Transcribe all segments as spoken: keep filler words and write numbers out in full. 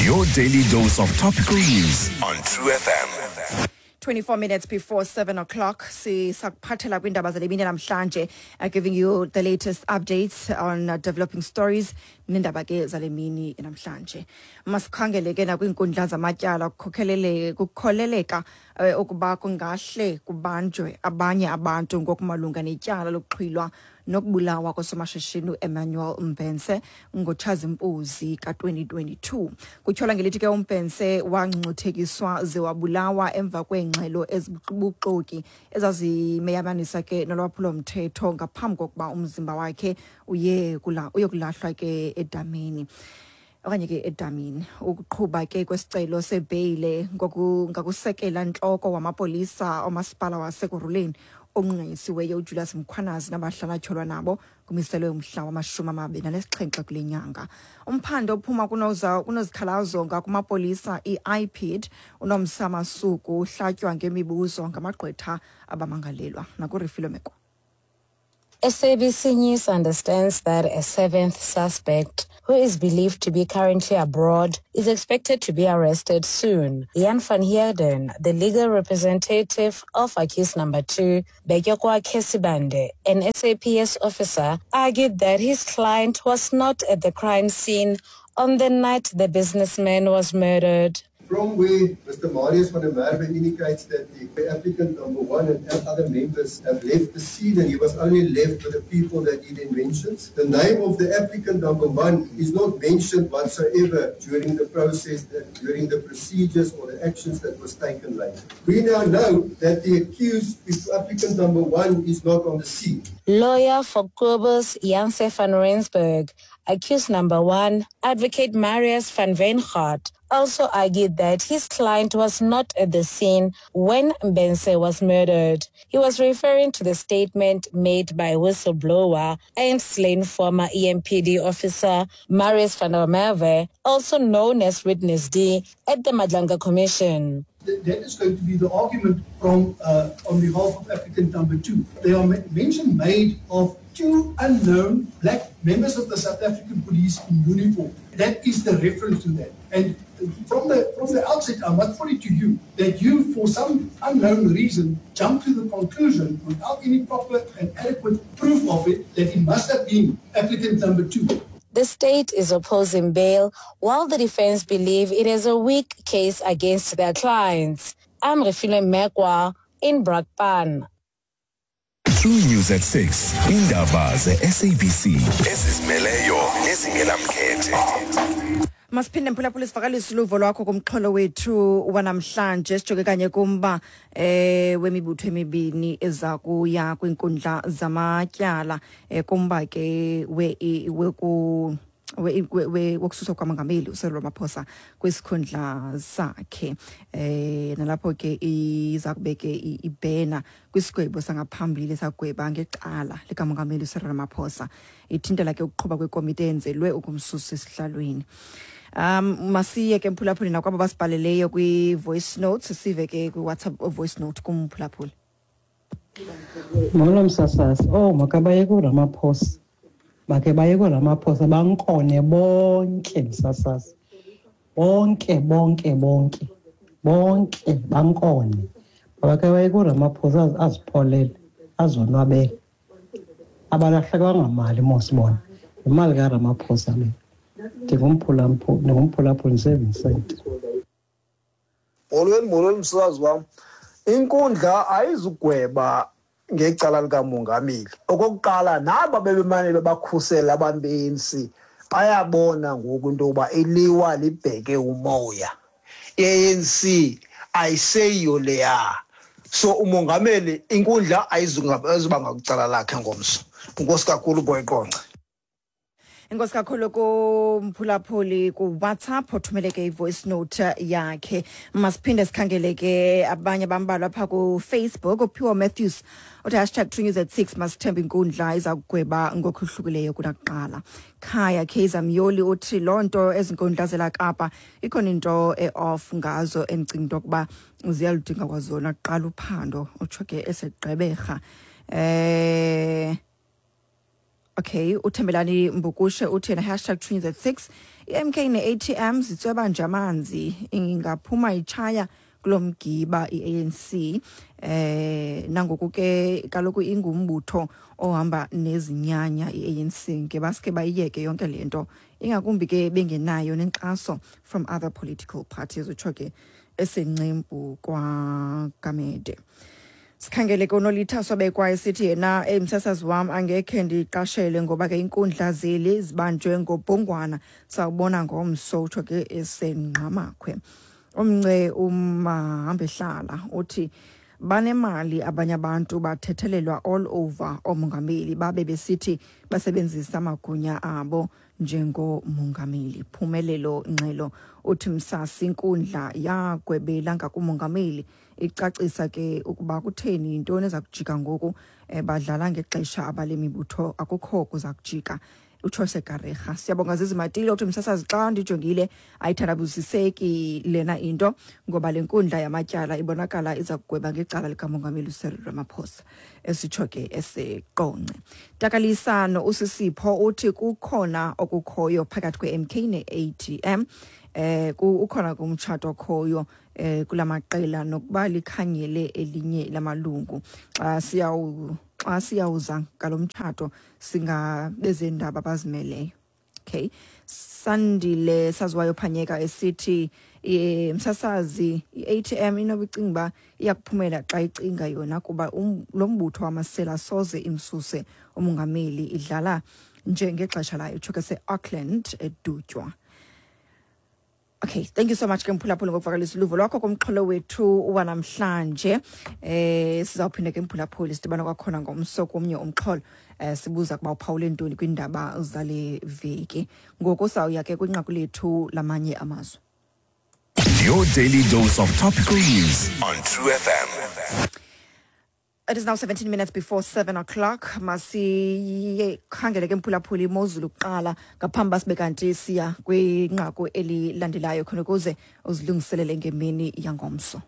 Your daily dose of topical news on True F M. twenty-four minutes before seven o'clock, sisakuphathela kwindaba zalemini namhlanje, uh, giving you the latest updates on uh, developing stories nendaba ke zalemini namhlanje. Masikhangele ke na kwinkundla zamatyala kukhokhelele kukholeleka uh, ukuba kungahle kubanjwe abanye abantu ngokumalunga netyala lokuxhwilwa nokubulawa kosomashishini Emmanuel Mbense ngoTshazimpuzi ka twenty twenty-two. Kutyhola ngelithi ke uMbense wangcuthekiswa ze wabulawa emva kwengxelo ezibuxoki ezazimeyamanisa ke nolwaphulo mthetho ngaphambi kokuba umzimba wakhe uye kula uye kulahlwa ke edamini. Okanye ke edamini ukuqhuba ke kwesicelo sebeyile ngokusekela nhloko wamapolisa omasipala waseKuruleni onqinisiweyo uJulius Mkhwanazi nabahlala tyholwa nabo kumiselwe umhla wamashumi amabini anesixhenxe kule nyanga. Umphando ophuma kunoza kunozikhalazo ngakumapolisa i-I P I D unomsa masuku uhlatywa ngemibuzo ngamagqwetha abamangalelwa nakurifilo meko. S A B C News understands that a seventh suspect, who is believed to be currently abroad, is expected to be arrested soon. Jan van Heerden, the legal representative of accused number two, Bekekwa Kesibande, an S A P S officer, argued that his client was not at the crime scene on the night the businessman was murdered. From where Mister Marius van der Merwe indicates that the applicant number one and other members have left the scene and he was only left with the people that he then mentions. The name of the applicant number one is not mentioned whatsoever during the process, during the procedures or the actions that was taken later. We now know that the accused, applicant number one, is not on the scene. Lawyer for Kobus Janse van Rensburg, accused number one, Advocate Marius van Veengaard, also argued that his client was not at the scene when Mbense was murdered. He was referring to the statement made by whistleblower and slain former E M P D officer Marius van der Merwe, also known as Witness D, at the Madlanga Commission. That is going to be the argument from uh, on behalf of applicant number two. There are mention made of two unknown black members of the South African police in uniform. That is the reference to that. And from the from the outset, I must put it to you that you, for some unknown reason, jumped to the conclusion without any proper and adequate proof of it that it must have been applicant number two. The state is opposing bail, while the defense believe it is a weak case against their clients. I'm Refile Mekwa in Brakpan. True News at six. Indaba ze S A B C. Ezizimeleyo nezingenamkhethe. Masiphinde mphulaphula sivakalisa uluvo lwakho kumxholo wethu wanamhlanje sijoke kanye kumba eh wemibutho emibini ezakuya kwinkundla zamatyala eh kumba ke we weku we wokususwa kwamangameli uSiril Ramaphosa kwisikhundla sakhe eh nalapho ke izakubeke ibhena kwisigwebo sangaphambili sagweba ngecala likamongameli uSiril Ramaphosa ithintela ke ukuqhuba kwekomiti enzelwe ukumsusa esihlalweni. Um masiye ke mphulaphuli nakwabo basibhaleleyo kwi voice notes sive ke kwi WhatsApp voice note kumphulaphuli. Molo msasasi, oh makabaye ku Ramaphosa. Make baye ku Ramaphosa banqone bonke msasasi. Bonke bonke bonke. Bonke banqone. Bakabaye ku Ramaphosa azipholele, azonwabele. Abalahlekwa ngamali mosibona. Imali ka Ramaphosa le. Ndingumphula mphu, ndingumphula phula seven cent. Molweni molweni msazi wami. Inkundla ayizugweba ngecala likamongameli. Okokuqala naba bebemane bebakhusela abantu be-A N C bayabona ngoku into yokuba iliwa libheke umoya. I-A N C ayiseyiyo leya. So umongameli inkundla ayizuba ngakucala lakhe ngomso. Inkosi kakhulu boyiqonce. Inkosi kakhulu kumphulaphuli ku WhatsApp othumeleke ivoice note yakhe. Masiphinde sikhangeleke abanye bambalwa pha ku Facebook. uPhiwa Matthews uthi hashtag True News at six masithemba inkundla izakugweba ngokuhlukileyo kunakuqala. Khaya Kaizer Myoli uthi lonto ezinkundla zela Kapa ikhona into e-off ngazo endicinga into yokuba ziyaludinga kwazona kuqala uphando utsho ke esegqeberha. Eh Okay, uThembelani Mbukushe uthi na hashtag Tunes at six. I-M K ne-A T M zitsweba nje amanzi ingaphuma ichaya kulomgiba i-A N C eh nangoku ke kaloku ingumbutho ohamba nezinyanya i-A N C ke baske bayiyeke yonke lento ingakumbi ke bengenayo nenkxaso from other political parties utsho ke esenqempu kwa Kamede. Sikhangele konolitha sobekwa esithi yena emsasazi wam angekhe ndiqashele ngoba ke inkundla zeli zibanjwe ngobhongwana sawubona ngomso utsho ke esenqamakhwe. Umnce umahambe hlala uthi banemali abanye abantu bathethelelwa all over omongameli babe besithi basebenzisa amagunya abo njengomongameli. Phumelelo Ngxelo uthi Msasi inkundla yagwebela ngakumongameli icacisa ke ukuba kutheni intoni ezakujika ngoku badlala ngexesha abalemibutho akukho kuzakujika. Uchose Kareha siyabonga zizimatile uthi Msasazi xa ndijongile ayithandabuziseki lena into ngoba lenkundla yamatyala ibonakala iza kugweba ngecala likamongameli Cyril Ramaphosa esitsho ke eseqonce. Takalisano usisipho uthi kukhona okukhoyo phakathi kwe-M K ne-A T M eh ukhona kumtshato khoyo eh kulamaqela nokuba likhanyele elinye lamalungu xa siyawu xa siyawuza ngalomtshato singabezendaba bazimeleyo. Okay, Sandile Saziwayo Phanyeka esithi eh Msasazi i-A T M inobucinga ba iyakuphumela xa icinga yona kuba lo mbutho wamasela soze imsuse umongameli idlala njengexesha layo utsho ke se-Auckland edutywa. Okay, thank you so much ke mphulaphula ngokuvakalisa luvo lwakho kumxholo wethu uwanamhlanje. Eh sizawuphinda ke mphulaphula sidibana kwakhona ngomso komnye umxholo eh sibuza kuba uphawule ntoni kwindaba zale veki. Ngoku sawuya ke kwinqaku lethu lamanye amazwe. Your daily dose of topical news on True F M. It is now seventeen minutes before seven o'clock. Masi khangele ke mphulaphula imozulu kuqala ngaphambi sibe kanti siya kwinqaku elilandelayo khona ukuze uzilungiselele ngemini yangomso.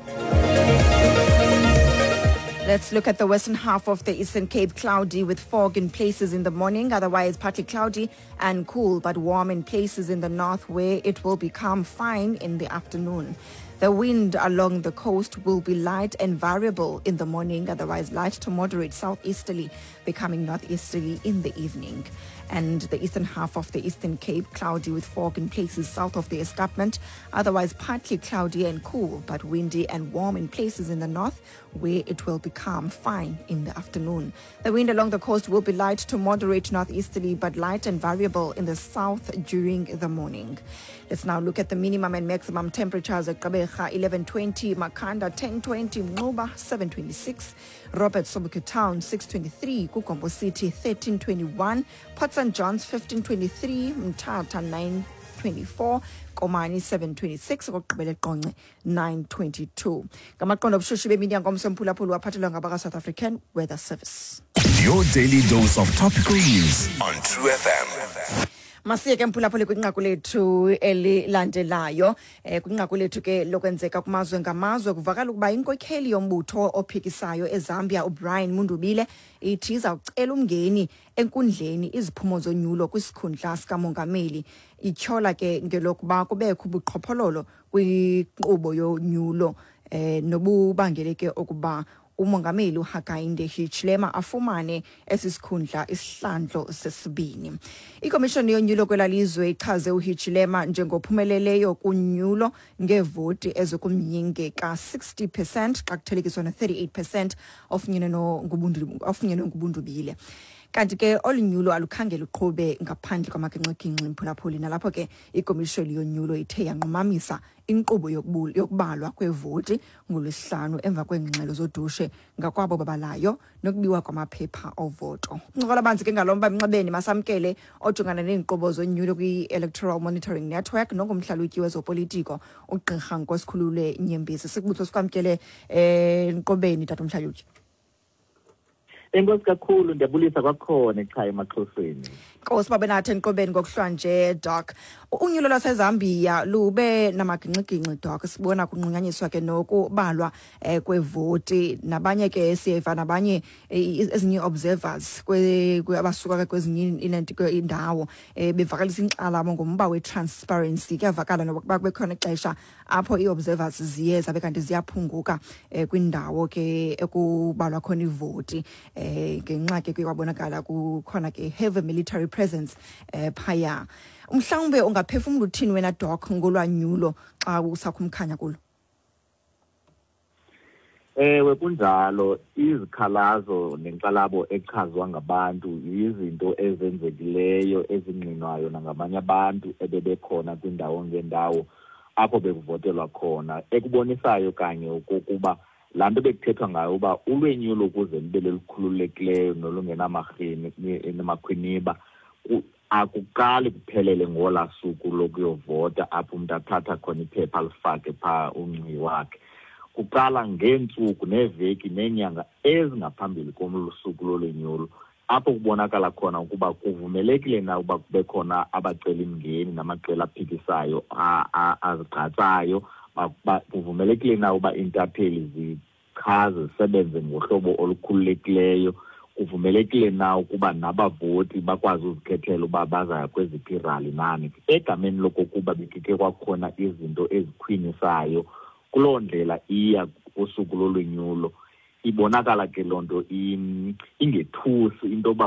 Let's look at the western half of the Eastern Cape. Cloudy with fog in places in the morning, otherwise partly cloudy and cool but warm in places in the north where it will become fine in the afternoon. The wind along the coast will be light and variable in the morning, otherwise light to moderate southeasterly, becoming northeasterly in the evening. And the eastern half of the Eastern Cape, cloudy with fog in places south of the escarpment, otherwise partly cloudy and cool, but windy and warm in places in the north, where it will become fine in the afternoon. The wind along the coast will be light to moderate northeasterly, but light and variable in the south during the morning. Let's now look at the minimum and maximum temperatures at Gqeberha eleven twenty, Makhanda ten twenty, Mnquba seven twenty-six, Robert Sobukwe Town six twenty-three, Kukombo City thirteen twenty-one, Port Saint John's fifteen twenty-three, Mthatha nine twenty-four, Komani seven twenty-six, Kokubele Qonce nine twenty-two. Ngamaqondo obushushu bemini yangomso mphulaphula waphathelwa ngabaka South African Weather Service. Your daily dose of topical news on True F M. Masiyeke mphulaphula kwinqaku lethu elilandelayo eh kwinqaku lethu ke lokwenzeka kumazwe ngamazwe kuvakala ukuba inkokheli yombutho ophikisayo eZambia uBrian Mundubile ithi izawucela umngeni enkundleni iziphumo zonyulo kwisikhundla sikamongameli. Ityhola ke ngelokuba kubekho ubuqhophololo kwinkqubo yonyulo eh nobubangeleke ukuba umongameli uHakainde Hichilema afumane esisikhundla isihlandlo sesibini. Ikomishoni yonyulo kwelalizwe ichaze uHichilema njengophumeleleyo kunyulo ngevoti ezokumnyinge ka sixty percent xa kuthelekiswa na thirty-eight percent ofunyenwe ngubundu ofunyenwe ngubundubile. Kanti ke olunyulo alukhangela uqhube ngaphandle kwamaginxiginxi mphulaphuli nalapho ke ikomishoni yonyulo ithe yanqumamisa inkqubo yokubalwa kwevoti ngolwesihlanu emva kweengxelo zodushe ngakwabo babalayo nokubiwa kwamaphepha ovoto. Uncokola banzi ke ngalomba emnxebeni masamkele ojongana neenkqubo zonyulo kwi-Electoral Monitoring Network nongumhlalutyi wezopolitiko uGqirha Nkosikhulule Nyembezi. Sikubutho sikwamkele enkqobeni tata umhlalutyi. Enkosi kakhulu ndiyabulisa kwakhona ekhaya emaXhoseni. Nkosi babenathe Nqobeni ngokuhlanje Doc. Unyulo lwaseZambia lube namagingxigingxi Doc. Sibona kunqunyanyiswa ke nokubalwa eh, kwevoti nabanye ke siva nabanye ezinye observers kwe abasuka ke kwezinye indawo eh, bevakalisa inxalabo ngomba we-transparency. Kuyavakala nokuba bekhona ixesha apho i-observers ziye zabe kanti ziyaphunguka eh, kwindawo ke ekubalwa khona ivoti eh, ngenxa ke kwabonakala kukhona ke heavy military presence eh, phaya. Mhlawumbe ungaphefumula uthini wena Doc ngolwanyulo xa usakhumkhanya kulo? Ewe kunjalo, izikhalazo nenxalabo echazwa ngabantu izinto ezenzekileyo ezingqinwayo nangamanye abantu ebebekhona kwindawo ngendawo apho bekuvotelwa khona, ekubonisayo kanye ukuba laa nto bekuthethwa ngayo uba ulwenyulo ukuze libe lolukhululekileyo nolungenamarhini namakhwiniba akuqali kuphelele ngolaa suku lokuyovota apho umntu athatha khona iphepha alifake phaa unxiwi wakhe. Kuqala ngeentsuku neeveki neenyanga ezingaphambili komsuku lolwenyulo apho kubonakala khona ukuba kuvumelekile na uba kube khona abacelimngeni namaqela aphikisayo azigqatsayo, kuvumelekile na uba iintatheli zichaze zisebenze ngohlobo olukhululekileyo, kuvumelekile na ukuba nabavoti bakwazi uzikhethela uba bazaya kweziphi rali nani. Egameni lokokuba bekike kwakhona izinto ezikhwinisayo kuloo ndlela iya kusuku lolwenyulo, ibonakala ke loo nto ingethusi into